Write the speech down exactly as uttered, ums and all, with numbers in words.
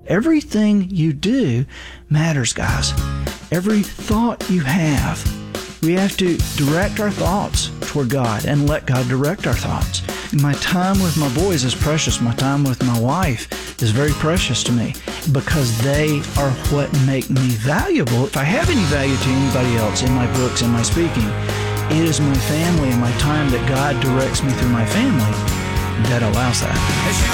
Everything you do matters, guys. Every thought you have. We have to direct our thoughts toward God and let God direct our thoughts. My time with my boys is precious. My time with my wife is very precious to me because they are what make me valuable. If I have any value to anybody else in my books and my speaking, it is my family and my time that God directs me through my family that allows that.